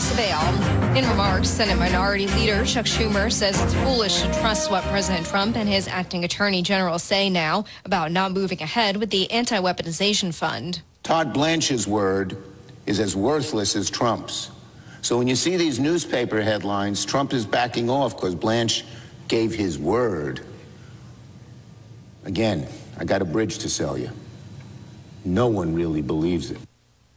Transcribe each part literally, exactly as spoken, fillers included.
Melissa Vale. In remarks, Senate Minority Leader Chuck Schumer says it's foolish to trust what President Trump and his acting attorney general say now about not moving ahead with the anti-weaponization fund. Todd Blanche's word is as worthless as Trump's. So when you see these newspaper headlines, Trump is backing off because Blanche gave his word. Again, I got a bridge to sell you. No one really believes it.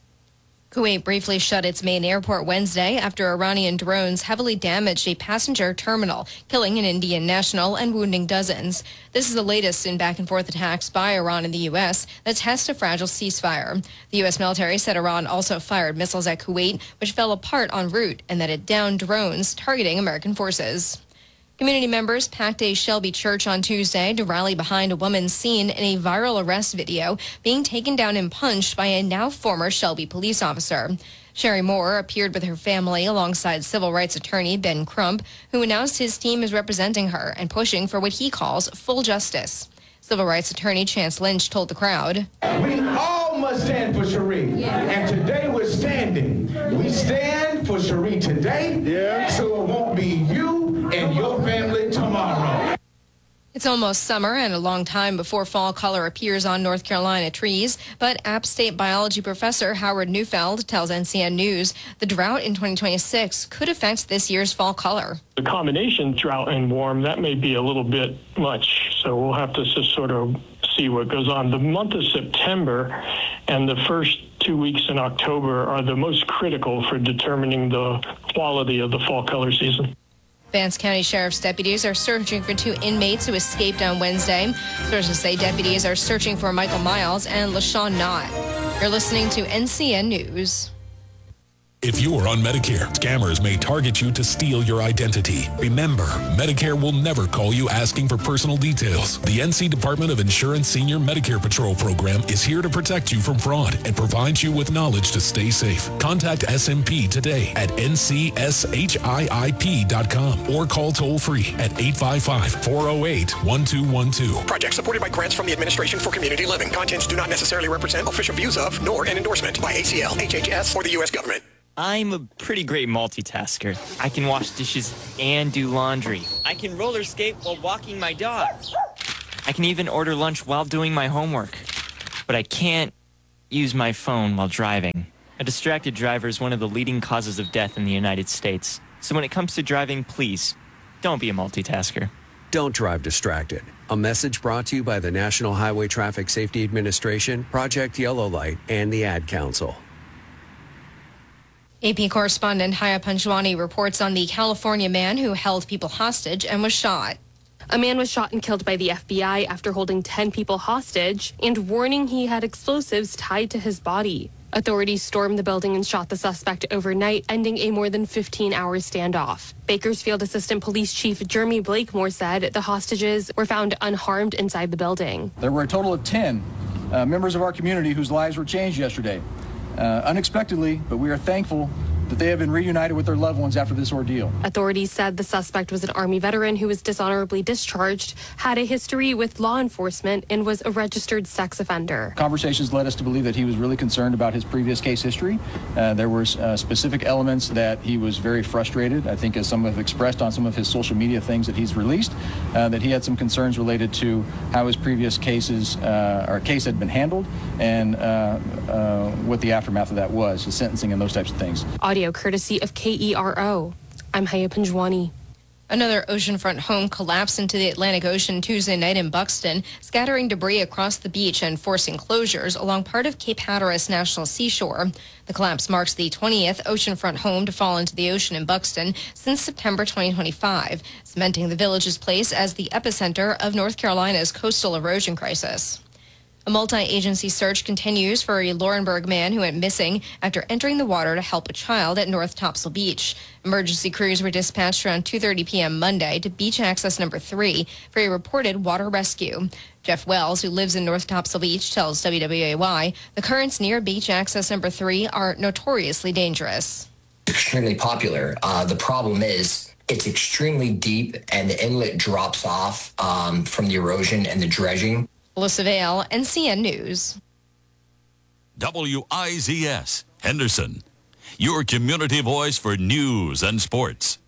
Kuwait briefly shut its main airport Wednesday after Iranian drones heavily damaged a passenger terminal, killing an Indian national and wounding dozens. This is the latest in back-and-forth attacks by Iran and the U S that test a fragile ceasefire. The U S military said Iran also fired missiles at Kuwait, which fell apart en route, and that it downed drones targeting American forces. Community members packed a Shelby church on Tuesday to rally behind a woman seen in a viral arrest video being taken down and punched by a now former Shelby police officer. Sherry Moore appeared with her family alongside civil rights attorney Ben Crump, who announced his team is representing her and pushing for what he calls full justice. Civil rights attorney Chance Lynch told the crowd, "We all must stand for Cherie, yeah. And today we're standing. We stand for Cherie today, yeah. So it won't be you and your family tomorrow." It's almost summer and a long time before fall color appears on North Carolina trees, but App State biology professor Howard Neufeld tells N C N News the drought in twenty twenty-six could affect this year's fall color. The combination drought and warm, that may be a little bit much, so we'll have to just sort of see what goes on. The month of September and the first two weeks in October are the most critical for determining the quality of the fall color season. Vance County Sheriff's deputies are searching for two inmates who escaped on Wednesday. Sources say deputies are searching for Michael Miles and LaShawn Knott. You're listening to N C N News. If you are on Medicare, scammers may target you to steal your identity. Remember, Medicare will never call you asking for personal details. The N C Department of Insurance Senior Medicare Patrol program is here to protect you from fraud and provides you with knowledge to stay safe. Contact S M P today at N C S H I I P dot com or call toll-free at eight five five, four oh eight, one two one two. Project supported by grants from the Administration for Community Living. Contents do not necessarily represent official views of, nor an endorsement by A C L, H H S, or the U S government. I'm a pretty great multitasker. I can wash dishes and do laundry. I can roller skate while walking my dog. I can even order lunch while doing my homework. But I can't use my phone while driving. A distracted driver is one of the leading causes of death in the United States. So when it comes to driving, please, don't be a multitasker. Don't drive distracted. A message brought to you by the National Highway Traffic Safety Administration, Project Yellow Light, and the Ad Council. A P correspondent Haya Panjwani reports on the California man who held people hostage and was shot. A man was shot and killed by the F B I after holding ten people hostage and warning he had explosives tied to his body. Authorities stormed the building and shot the suspect overnight, ending a more than fifteen-hour standoff. Bakersfield Assistant Police Chief Jeremy Blakemore said the hostages were found unharmed inside the building. There were a total of ten uh, members of our community whose lives were changed yesterday. Uh, unexpectedly, but we are thankful that they have been reunited with their loved ones after this ordeal. Authorities said the suspect was an Army veteran who was dishonorably discharged, had a history with law enforcement, and was a registered sex offender. Conversations led us to believe that he was really concerned about his previous case history. Uh, there were uh, specific elements that he was very frustrated, I think as some have expressed on some of his social media things that he's released, uh, that he had some concerns related to how his previous cases, uh, or case had been handled, and uh, uh, what the aftermath of that was, the sentencing and those types of things. Audio courtesy of K E R O. I'm Haya Panjwani. Another oceanfront home collapsed into the Atlantic Ocean Tuesday night in Buxton, scattering debris across the beach and forcing closures along part of Cape Hatteras National Seashore. The collapse marks the twentieth oceanfront home to fall into the ocean in Buxton since September twenty twenty-five, cementing the village's place as the epicenter of North Carolina's coastal erosion crisis. A multi-agency search continues for a Laurinburg man who went missing after entering the water to help a child at North Topsail Beach. Emergency crews were dispatched around two thirty p.m. Monday to beach access number three for a reported water rescue. Jeff Wells, who lives in North Topsail Beach, tells W W A Y the currents near beach access number three are notoriously dangerous. Extremely popular. Uh, the problem is it's extremely deep and the inlet drops off um, from the erosion and the dredging. Melissa Vale, N C N News. W I Z S, Henderson. your community voice for news and sports.